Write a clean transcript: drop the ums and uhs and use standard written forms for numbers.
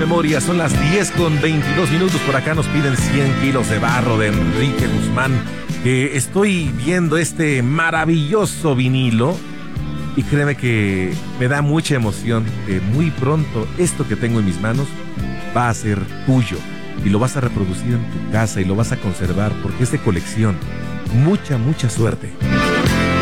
memoria. Son las 10:22. Por acá nos piden 100 kilos de barro de Enrique Guzmán. Que estoy viendo este maravilloso vinilo. Y créeme que me da mucha emoción que muy pronto esto que tengo en mis manos va a ser tuyo. Y lo vas a reproducir en tu casa y lo vas a conservar porque es de colección. Mucha suerte.